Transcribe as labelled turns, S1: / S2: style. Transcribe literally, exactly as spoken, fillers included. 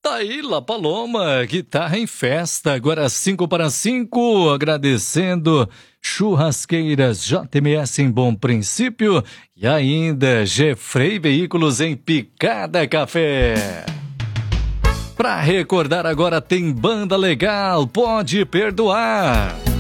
S1: Tá aí La Paloma, guitarra em festa, agora cinco para cinco, agradecendo Churrasqueiras J M S em Bom Princípio e ainda Gefrei Veículos em Picada Café. Pra recordar agora tem Banda Legal, Pode Perdoar.